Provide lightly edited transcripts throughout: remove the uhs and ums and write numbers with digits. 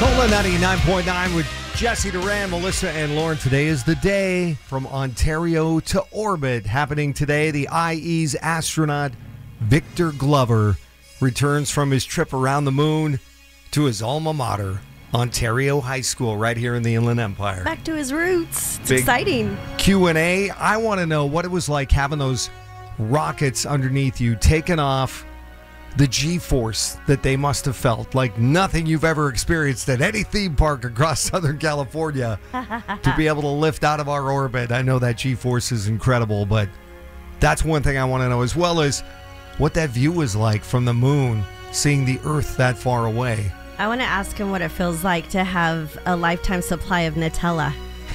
Cola 99.9 with Jesse Duran, Melissa, and Lauren. Today is the day from Ontario to orbit. Happening today, the IE's astronaut Victor Glover returns from his trip around the moon to his alma mater, Ontario High School, right here in the Inland Empire. Back to his roots. It's Big exciting. Q&A. I want to know what it was like having those rockets underneath you, taking off. The G-force that they must have felt, like nothing you've ever experienced at any theme park across Southern California, to be able to lift out of our orbit. I know that G-force is incredible, but that's one thing I want to know, as well as what that view was like from the moon, seeing the Earth that far away. I want to ask him what it feels like to have a lifetime supply of Nutella.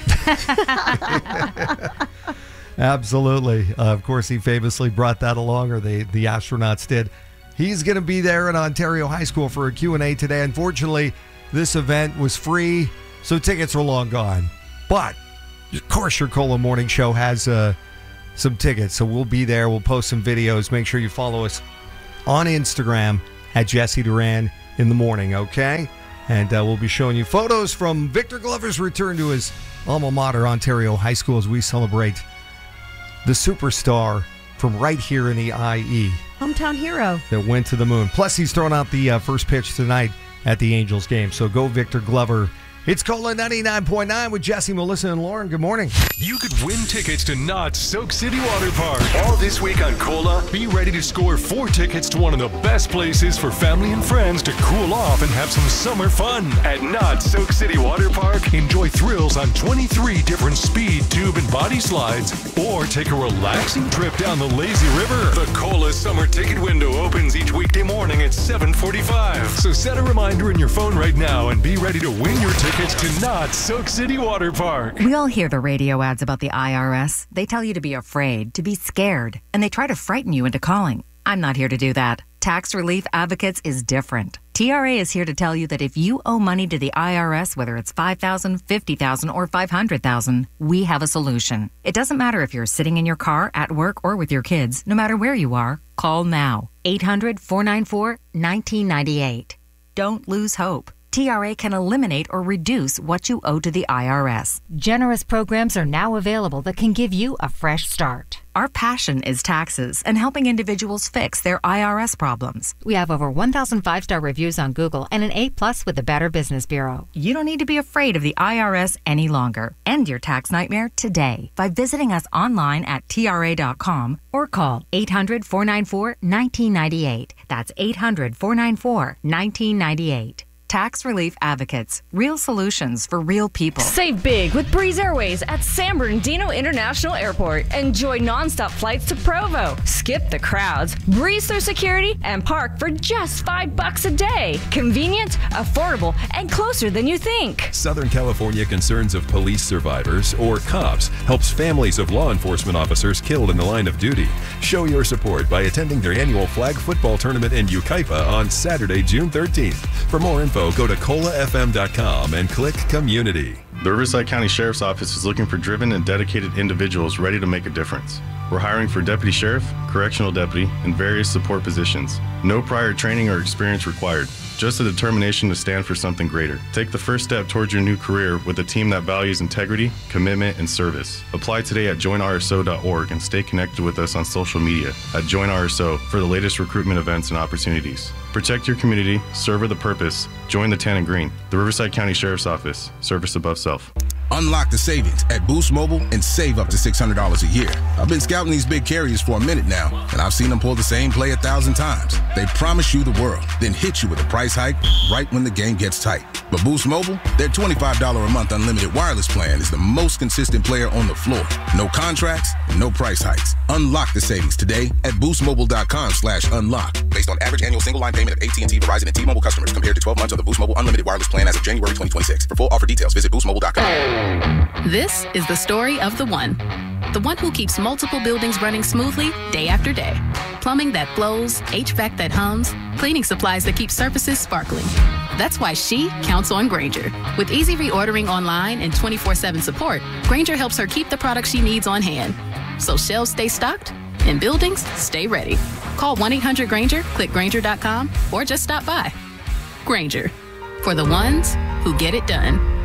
Absolutely. Of course, he famously brought that along, or the astronauts did. He's going to be there at Ontario High School for a Q&A today. Unfortunately, this event was free, so tickets are long gone. But, of course, your Cola Morning Show has some tickets, so we'll be there. We'll post some videos. Make sure you follow us on Instagram at Jesse Duran in the morning, okay? And we'll be showing you photos from Victor Glover's return to his alma mater, Ontario High School, as we celebrate the superstar from right here in the IE. Hometown hero. That went to the moon. Plus, he's throwing out the first pitch tonight at the Angels game. So go Victor Glover. It's Cola 99.9 with Jesse, Melissa, and Lauren. Good morning. You could win tickets to Knott's Soak City Water Park. All this week on Cola, be ready to score 4 tickets to one of the best places for family and friends to cool off and have some summer fun. At Knott's Soak City Water Park, enjoy thrills on 23 different speed, tube, and body slides. Or take a relaxing trip down the lazy river. The Cola summer ticket window opens each weekday morning at 7:45. So set a reminder in your phone right now and be ready to win your tickets to Knott's Soak City Water Park. We all hear the radio ads about the IRS. They tell you to be afraid, to be scared, and they try to frighten you into calling. I'm not here to do that. Tax Relief Advocates is different. TRA is here to tell you that if you owe money to the IRS, whether it's $5,000, $50,000, or $500,000, we have a solution. It doesn't matter if you're sitting in your car, at work, or with your kids. No matter where you are, call now. 800-494-1998. Don't lose hope. TRA can eliminate or reduce what you owe to the IRS. Generous programs are now available that can give you a fresh start. Our passion is taxes and helping individuals fix their IRS problems. We have over 1,000 5-star reviews on Google and an A+ with the Better Business Bureau. You don't need to be afraid of the IRS any longer. End your tax nightmare today by visiting us online at TRA.com or call 800-494-1998. That's 800-494-1998. Tax Relief Advocates. Real solutions for real people. Save big with Breeze Airways at San Bernardino International Airport. Enjoy nonstop flights to Provo. Skip the crowds, breeze through security, and park for just $5 a day. Convenient, affordable, and closer than you think. Southern California Concerns of Police Survivors, or COPS, helps families of law enforcement officers killed in the line of duty. Show your support by attending their annual flag football tournament in Yucaipa on Saturday, June 13th. For more info, go to colafm.com and click Community. The Riverside County Sheriff's Office is looking for driven and dedicated individuals ready to make a difference. We're hiring for deputy sheriff, correctional deputy, and various support positions. No prior training or experience required. Just a determination to stand for something greater. Take the first step towards your new career with a team that values integrity, commitment, and service. Apply today at joinrso.org and stay connected with us on social media at JoinRSO for the latest recruitment events and opportunities. Protect your community, serve with a purpose. Join the Tan and Green. The Riverside County Sheriff's Office. Service above self. Unlock the savings at Boost Mobile and save up to $600 a year. I've been scouting these big carriers for a minute now, and I've seen them pull the same play 1,000 times. They promise you the world, then hit you with a price hike right when the game gets tight. But Boost Mobile, their $25 a month unlimited wireless plan is the most consistent player on the floor. No contracts, no price hikes. Unlock the savings today at boostmobile.com/unlock. Based on average annual single line payment of AT&T, Verizon, and T-Mobile customers compared to 12 months of the Boost Mobile unlimited wireless plan as of January 2026. For full offer details, visit boostmobile.com. This is the story of the one who keeps multiple buildings running smoothly day after day. Plumbing that flows, HVAC that hums, cleaning supplies that keep surfaces sparkling. That's why she counts on Grainger. With easy reordering online and 24/7 support, Grainger helps her keep the products she needs on hand. So shelves stay stocked and buildings stay ready. Call 1-800-GRAINGER, click Grainger.com, or just stop by. Grainger, for the ones who get it done.